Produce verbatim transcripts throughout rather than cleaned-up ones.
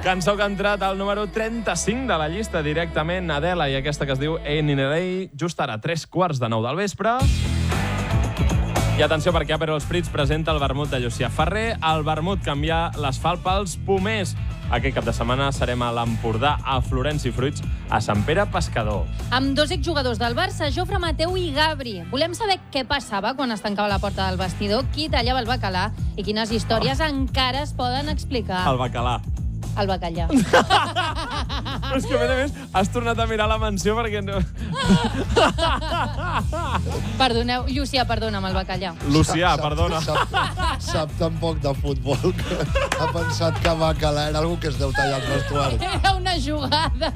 Cançó que ha entrat al número trenta-cinc de la llista directament, Adela, i aquesta que es diu Ain't in L A, just ara, tres quarts de nou del vespre. I atenció, perquè Aperol Spritz presenta el vermut de Llucià Ferrer. El vermut canvia l'asfalt pels pomers. Aquest cap de setmana serem a l'Empordà, a Florenci Fruits, a Sant Pere Pescador. Amb dos exjugadors del Barça, Jofre Mateu i Gabri. Volem saber què passava quan es tancava la porta del vestidor, qui tallava el bacalà i quines històries oh. encara es poden explicar. El bacalà. El bacallà. Però és que, a més a més, has tornat a mirar la menció perquè no... Perdoneu, Llucià, perdona'm, el bacallà. Lucià, perdona. Sap, sap, sap tan poc de futbol que ha pensat que bacalà era algú que es deu tallar als vestuaris. Era una jugada.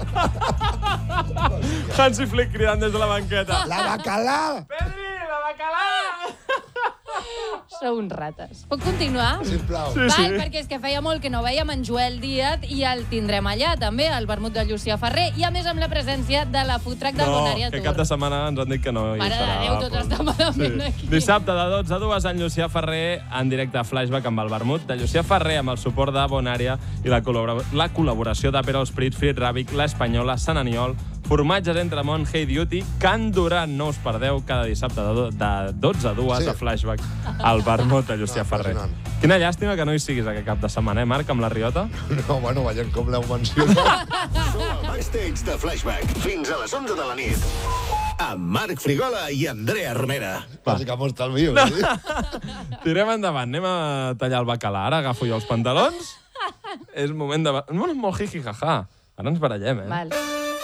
Hansi Flick cridant des de la banqueta. La bacalà! Pedri, la bacalà! Sou uns rates. Puc continuar? Sisplau. Sí, Val, sí. perquè és que feia molt que no veiem en Joel Díaz i el tindrem allà, també, el vermut de Llucià Ferrer, i a més amb la presència de la food truck del No, Bonària que Tour. cap de setmana ens han dit que no hi Mare de estarà. Déu, tot està malament aquí. Dissabte de dotze a dues en Llucià Ferrer, en directe a Flashback amb el vermut de Llucià Ferrer, amb el suport de Bonària i la, col·labora la col·laboració d'Aperol Spritz, Frit Ràbic, l'Espanyola, Sant Aniol, Formatges Entremont, Hey Duty, Can Duran. No us perdeu cada dissabte de, do de dotze a dues Sí. a Flashback el vermut de Llucià No, Ferrer. impressionant. Quina llàstima que no hi siguis aquest cap de setmana, eh, Marc, amb la Riota? No, bueno, veiem com l'heu mencionat. Som al backstage de Flashback fins a les onze de la nit. Amb Marc Frigola i Andrea Romera. Quasi que m'ho estalvio. No. Tirem endavant, anem a tallar el bacalà. Ara agafo jo els pantalons. És moment de... No, no, molt jiji, jaja. Ara ens barallem, eh? Val.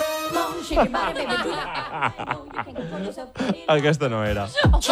Aquesta no era.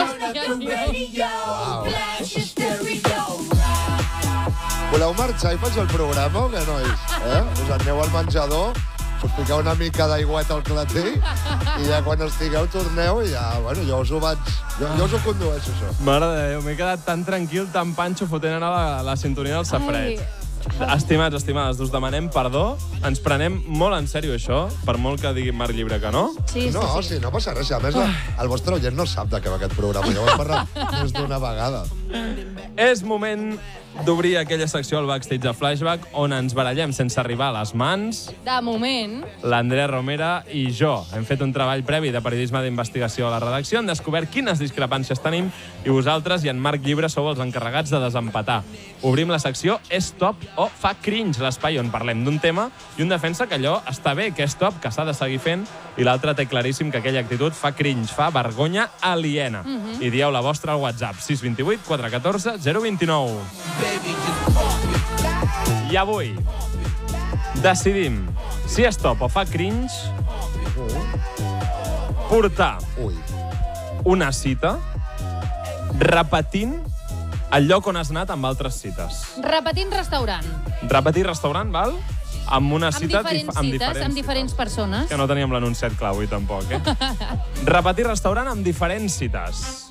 Voleu marxar i faig el programa o què, nois? Eh? Us aneu al menjador, us piqueu una mica d'aigüeta al clatell i ja quan estigueu torneu i ja, bueno, jo us ho vaig... Jo, jo us ho condueixo, això. Mare de Déu, m'he quedat tan tranquil, tan panxo, fotent ara la, la sintonia del safret. Estimats, estimades, us demanem perdó. Ens prenem molt en sèrio això, per molt que digui Marc Llibre que no. Sí, sí, No, sí. sí, no passa res. A més, la, el vostre oient no sap de què va aquest programa. Ja ho hem parlat més d'una vegada. És moment d'obrir aquella secció al backstage de Flashback on ens barallem sense arribar a les mans. De moment, L'Andrea Romera i jo hem fet un treball previ de periodisme d'investigació a la redacció, hem descobert quines discrepàncies tenim i vosaltres i en Marc Llibre sou els encarregats de desempatar. Obrim la secció És top o fa cringe, l'espai on parlem d'un tema i un defensa que allò està bé, que és top, que s'ha de seguir fent, i l'altre té claríssim que aquella actitud fa cringe, fa vergonya aliena. Mhm. I dieu la vostra al WhatsApp, sis dos vuit, quatre un quatre, zero dos nou. I avui decidim si és top o fa cringe portar Ui. una cita repetint el lloc on has anat amb altres cites. repetint restaurant. Repetir restaurant, val? Amb una Amb cita... diferents dif- amb cites, diferents amb diferents cites. persones. Que no teníem l'anunciat clar avui, tampoc, eh? Repetir restaurant amb diferents cites.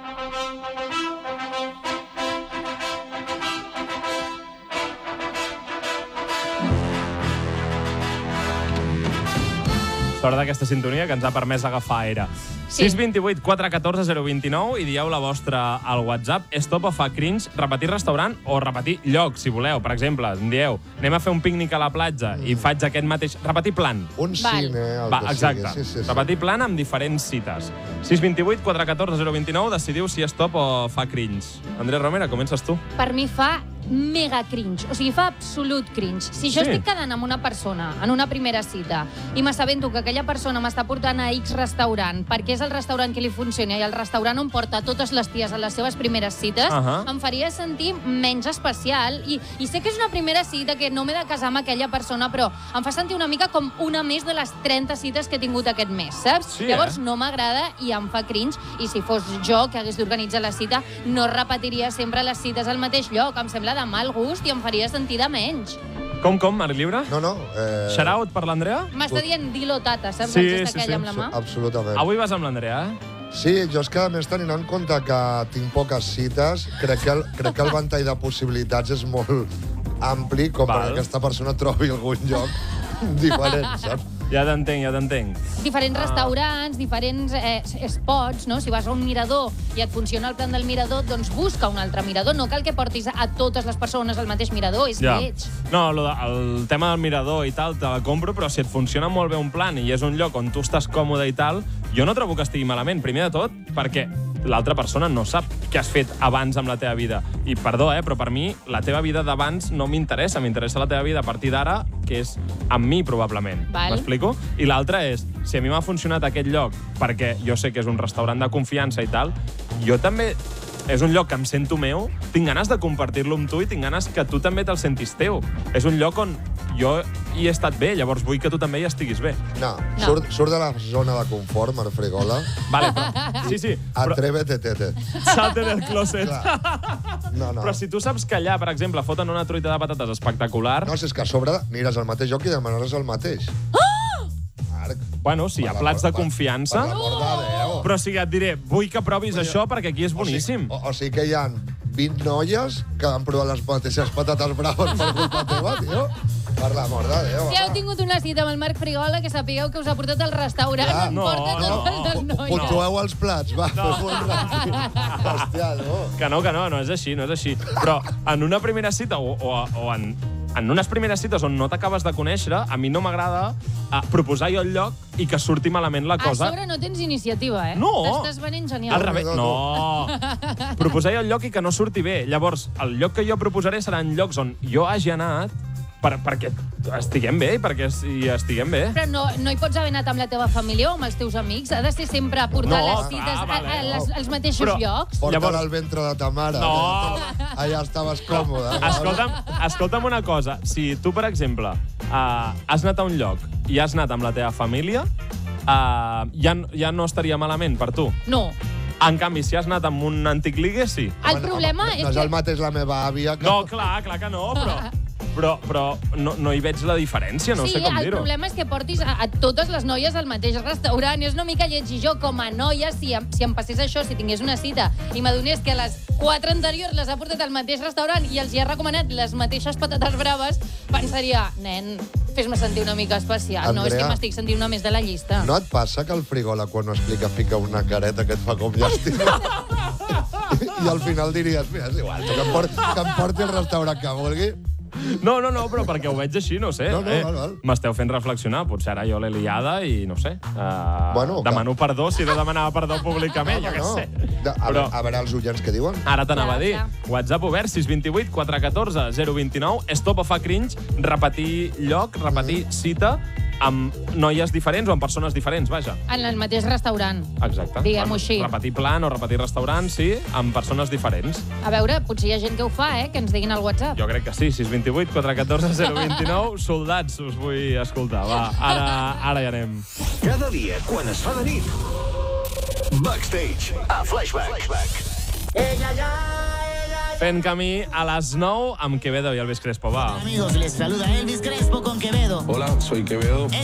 Sort d'aquesta sintonia que ens ha permès agafar aire. Sí. sis dos vuit, quatre un quatre, zero dos nou i dieu la vostra al WhatsApp. És top o fa cringe repetir restaurant o repetir lloc, si voleu. Per exemple, em dieu, anem a fer un pícnic a la platja i faig aquest mateix... Repetir plan. Un Val. cine, el Va, que exacte. sigui. Sí, sí, sí. Repetir plan amb diferents cites. sis dos vuit, quatre un quatre, zero dos nou, decidiu si és top o fa cringe. Andrea Romera, comences tu. Per mi fa mega cringe, o sigui, fa absolut cringe. Si jo Sí. estic quedant amb una persona en una primera cita i m'assabento que aquella persona m'està portant a X restaurant perquè és el restaurant que li funciona i el restaurant on porta totes les ties a les seves primeres cites, Ahà. em faria sentir menys especial. I, I sé que és una primera cita, que no m'he de casar amb aquella persona, però em fa sentir una mica com una més de les trenta cites que he tingut aquest mes, saps? Sí, Llavors eh? no m'agrada i em fa cringe, i si fos jo que hagués d'organitzar la cita, no repetiria sempre les cites al mateix lloc. Em sembla de mal gust i em faria sentir de menys. Com, com, Marc Llibre? No, no. Eh... Shout-out per l'Andrea? M'està dient dilo tata, saps? Sí, el gest sí, aquell sí. amb la mà? Absolutament. Avui vas amb l'Andrea, eh? Sí, jo és que, a més, tenint en compte que tinc poques cites, crec que el, crec que el ventall de possibilitats és molt ampli com Val. perquè aquesta persona trobi algun lloc diferent, saps? Ja t'entenc, ja t'entenc. Diferents restaurants, diferents eh, spots, no? Si vas a un mirador i et funciona el plan del mirador, doncs busca un altre mirador. No cal que portis a totes les persones al mateix mirador, és Ja. lleig. No, lo de, el tema del mirador i tal, te la compro, però si et funciona molt bé un plan i és un lloc on tu estàs còmode i tal, jo no trobo que estigui malament, primer de tot, perquè l'altra persona no sap què has fet abans amb la teva vida. I perdó, eh, però per mi la teva vida d'abans no m'interessa, m'interessa la teva vida a partir d'ara, que és amb mi, probablement. Val. M'explico? I l'altra és, si a mi m'ha funcionat aquest lloc perquè jo sé que és un restaurant de confiança i tal, jo també és un lloc que em sento meu, tinc ganes de compartir-lo amb tu i tinc ganes que tu també te'l sentis teu. És un lloc on jo hi he estat bé, llavors vull que tu també hi estiguis bé. No, No. surt, surt de la zona de confort, Marc Frigola. Vale, però... Sí, sí. Però, Atrévete, tete. salte del closet. Clar. No, no. Però si tu saps que allà, per exemple, foten una truita de patates espectacular... No, si és que a sobre aniràs al mateix lloc i demanaràs el mateix. Marc. Bueno, sí, hi ha Per plats l'amor- de confiança, Per l'amor de Déu. però sí que et diré, vull que provis això perquè aquí és boníssim. O, sigui, o, o sigui que hi ha vint noies que han provat les mateixes patates braves per culpa teva, tio. Per l'amor de Déu. Si heu home. tingut una cita amb el Marc Frigola, que sapigueu que us ha portat al restaurant, Ja. on No, porta no. totes les noies. Puntueu els plats, va, no. fes un ràpid. Hòstia, no. Que no, que no, no és així, no és així. Però en una primera cita o, o, o en, en unes primeres cites on no t'acabes de conèixer, a mi no m'agrada uh, proposar jo el lloc i que surti malament la A cosa. sobre no tens iniciativa, eh? No. T'estàs venint genial. Al revés, no. Proposar jo el lloc i que no surti bé. Llavors, el lloc que jo proposaré seran llocs on jo hagi anat per, perquè estiguem bé i perquè hi estiguem bé. Però no, no hi pots haver anat amb la teva família o amb els teus amics? Ha de ser sempre a portar No, les cites clar, a, vale. a, les, als mateixos Però- llocs? Porta-la Llavors- al ventre de ta mare. No. Allà estaves còmode. Escolta'm, escolta'm una cosa. Si tu, per exemple, uh, has anat a un lloc i has anat amb la teva família, uh, ja, ja no estaria malament per tu. No. En canvi, si has anat amb un antic ligue, sí. El problema no, és no és que... el mateix la meva àvia que... No, clar, clar que no, però... Però, però no, no hi veig la diferència, no sí, sé com el dir-ho. problema és que portis a, a totes les noies al mateix restaurant. És una mica lleig. I jo, com a noia, si em, si em passés això, si tingués una cita i m'adonés que les quatre anteriors les ha portat al mateix restaurant i els hi ha recomanat les mateixes patates braves, pensaria, nen, fes-me sentir una mica especial. No, és que Andrea, m'estic sentint una més de la llista. No et passa que el Frigola, quan ho explica, fica una careta que et fa com llàstima? I al final diries, mira, és igual, que em porti, que em porti al restaurant que vulgui. No, no, no, però perquè ho veig així, no sé. No, no, eh, val, val. M'esteu fent reflexionar. Potser ara jo l'he liada i no sé. Uh, Bueno, que- demano perdó si no demanava perdó públicament, jo què sé. De, a, Però a veure els oients què diuen. ara t'anava a Clar, dir. clar. WhatsApp obert, sis dos vuit, quatre un quatre, zero dos nou. Stop o fa cringe, repetir lloc, repetir Mm. cita amb noies diferents o amb persones diferents, vaja. En el mateix restaurant. Exacte. Diguem-ho Bueno, així. Repetir plan o repetir restaurant, sí, amb persones diferents. A veure, potser hi ha gent que ho fa, eh? Que ens diguin al WhatsApp. Jo crec que sí, sis dos vuit, quatre un quatre, zero dos nou. Soldats, us vull escoltar. Va, ara, ara hi anem. Cada dia, quan es fa de nit. Backstage, a Flashback. Fent camí a les nou amb Quevedo i Elvis Crespo, va. Amigos, les saluda Elvis Crespo con Quevedo. Hola, soy Quevedo.